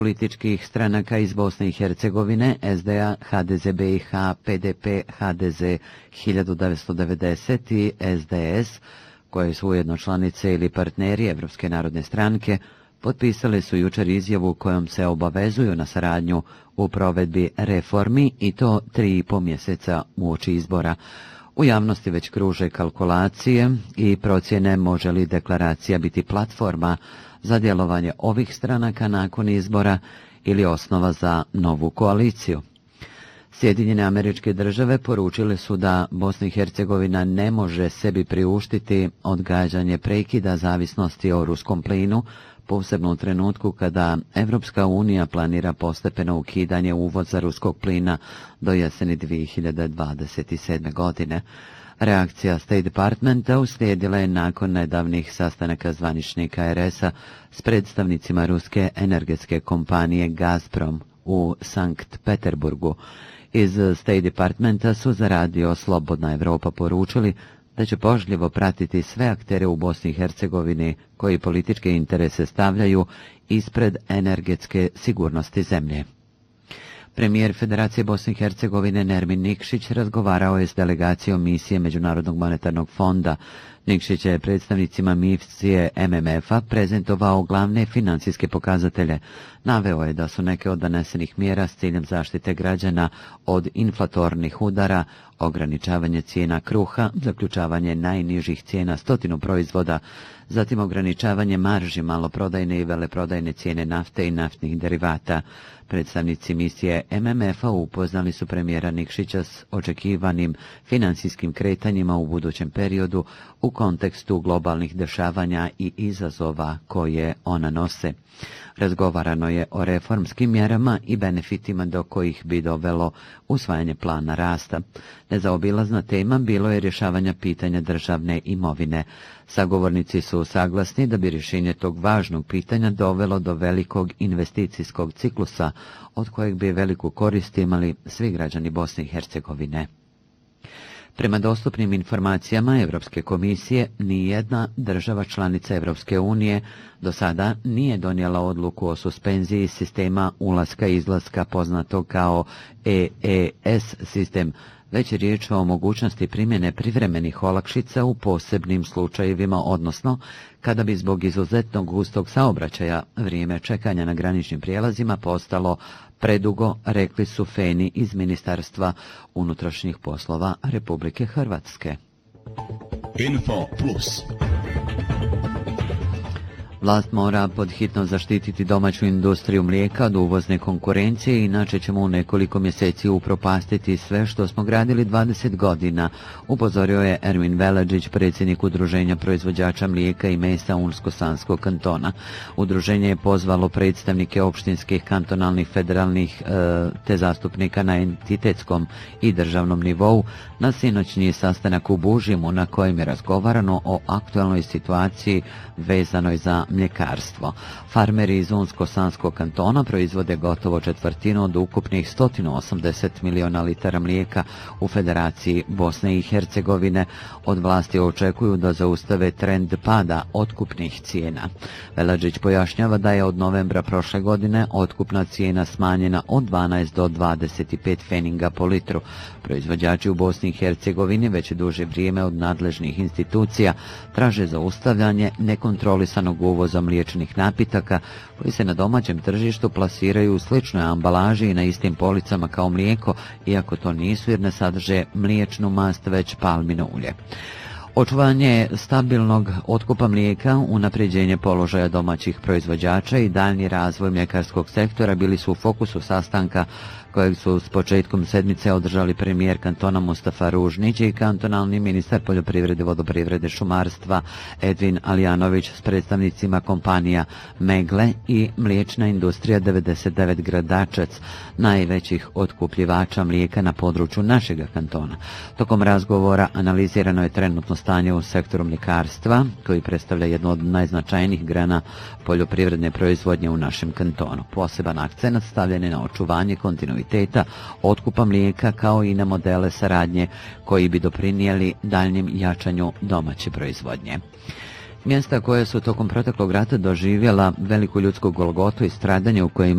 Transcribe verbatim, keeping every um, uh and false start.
političkih stranaka iz Bosne i Hercegovine, S D A, H D Z B i H, P D P, H D Z hiljadu devetsto devedeset i S D S, koje su ujedno članice ili partneri Evropske narodne stranke, potpisali su jučer izjavu kojom se obavezuju na saradnju u provedbi reformi i to tri i po mjeseca uoči izbora. U javnosti već kruže kalkulacije i procjene može li deklaracija biti platforma za djelovanje ovih stranaka nakon izbora ili osnova za novu koaliciju. Sjedinjene Američke Države poručile su da Bosna i Hercegovina ne može sebi priuštiti odgađanje prekida zavisnosti o ruskom plinu, posebno u trenutku kada Evropska unija planira postepeno ukidanje uvoza ruskog plina do jeseni dvije hiljade dvadeset sedme. godine. Reakcija State Departmenta uslijedila je nakon nedavnih sastanaka zvaničnika R S-a s predstavnicima ruske energetske kompanije Gazprom u Sankt Peterburgu. Iz State Departmenta su za radio Slobodna Evropa poručili da će pažljivo pratiti sve aktere u Bosni i Hercegovini koji političke interese stavljaju ispred energetske sigurnosti zemlje. Premijer Federacije Bosne i Hercegovine Nermin Nikšić razgovarao je s delegacijom misije Međunarodnog monetarnog fonda. Nikšić je predstavnicima misije M M F-a prezentovao glavne financijske pokazatelje. Naveo je da su neke od donesenih mjera s ciljem zaštite građana od inflatornih udara, ograničavanje cijena kruha, zaključavanje najnižih cijena stotinu proizvoda, zatim ograničavanje marži maloprodajne i veleprodajne cijene nafte i naftnih derivata. Predstavnici misije M M F-a upoznali su premijera Nikšića s očekivanim financijskim kretanjima u budućem periodu u kontekstu globalnih dešavanja i izazova koje ona nose. Razgovarano je o reformskim mjerama i benefitima do kojih bi dovelo usvajanje plana rasta. Nezaobilazna tema bilo je rješavanja pitanja državne imovine. Sagovornici su saglasni da bi rješenje tog važnog pitanja dovelo do velikog investicijskog ciklusa od kojeg bi veliku korist imali svi građani Bosne i Hercegovine. Prema dostupnim informacijama Europske komisije, nijedna država članica Europske unije do sada nije donijela odluku o suspenziji sistema ulaska i izlaska poznatog kao E E S sistem, već je riječ o mogućnosti primjene privremenih olakšica u posebnim slučajevima, odnosno kada bi zbog izuzetnog gustog saobraćaja vrijeme čekanja na graničnim prijelazima postalo predugo, rekli su Feni iz Ministarstva unutrašnjih poslova Republike Hrvatske. Info Plus. Vlast mora podhitno zaštititi domaću industriju mlijeka od uvozne konkurencije, inače ćemo u nekoliko mjeseci upropastiti sve što smo gradili dvadeset godina, upozorio je Ermin Veladžić, predsjednik Udruženja proizvođača mlijeka i mesa Unsko-Sanskog kantona. Udruženje je pozvalo predstavnike opštinskih, kantonalnih, federalnih te zastupnika na entitetskom i državnom nivou na sinoćni sastanak u Bužimu na kojem je razgovarano o aktualnoj situaciji vezanoj za mljekarstvo. Farmeri iz Unsko-Sanskog kantona proizvode gotovo četvrtinu od ukupnih sto osamdeset miliona litara mlijeka u Federaciji Bosne i Hercegovine. Od vlasti očekuju da zaustave trend pada otkupnih cijena. Veladžić pojašnjava da je od novembra prošle godine otkupna cijena smanjena od dvanaest do dvadeset pet feninga po litru. Proizvođači u Bosni i Hercegovini već duže vrijeme od nadležnih institucija traže zaustavljanje nekontrolisanog uvoza mliječnih napitaka koji se na domaćem tržištu plasiraju u sličnoj ambalaži i na istim policama kao mlijeko, iako to nisu jer ne sadrže mliječnu mast već palmino ulje. Očuvanje stabilnog otkupa mlijeka, unapređenje položaja domaćih proizvođača i daljnji razvoj mljekarskog sektora bili su u fokusu sastanka kojeg su s početkom sedmice održali premijer kantona Mustafa Ružnić i kantonalni ministar poljoprivrede, vodoprivrede, šumarstva Edvin Alijanović s predstavnicima kompanija Megle i mliječna industrija devedeset devet Gradačac, najvećih otkupljivača mlijeka na području našega kantona. Tokom razgovora analizirano je trenutno stanje u sektoru mljekarstva, koji predstavlja jednu od najznačajnijih grana poljoprivredne proizvodnje u našem kantonu. Poseban akcenat stavljen je na očuvanje kontinuiteta otkupa mlijeka kao i na modele saradnje koji bi doprinijeli daljnjem jačanju domaće proizvodnje. Mjesta koja su tokom proteklog rata doživjela veliku ljudsku golgotu i stradanje u kojima